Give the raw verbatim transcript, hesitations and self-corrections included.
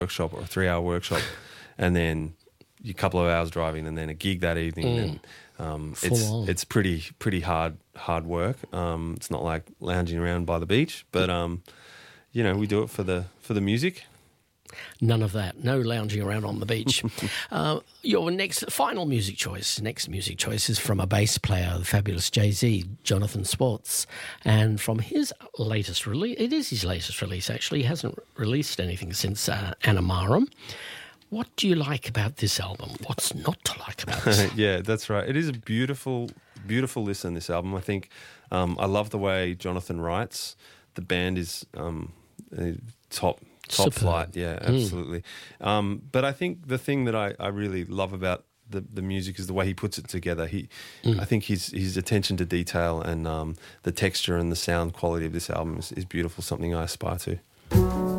workshop or a three-hour workshop, and then a couple of hours driving, and then a gig that evening. Mm. And um, it's on. it's pretty pretty hard hard work. Um, it's not like lounging around by the beach, but um, you know, we do it for the for the music. None of that. No lounging around on the beach. uh, your next, final music choice, next music choice is from a bass player, the fabulous Jay-Z, Jonathan Swartz. And from his latest release, it is his latest release actually, he hasn't released anything since uh, Anamarum. What do you like about this album? What's not to like about this? Yeah, that's right. It is a beautiful, beautiful listen, this album. I think um, I love the way Jonathan writes. The band is um, uh, top... Top Superb. flight, yeah, absolutely. Mm. Um, but I think the thing that I, I really love about the, the music is the way he puts it together. He, mm. I think his his attention to detail and um, the texture and the sound quality of this album is, is beautiful, something I aspire to.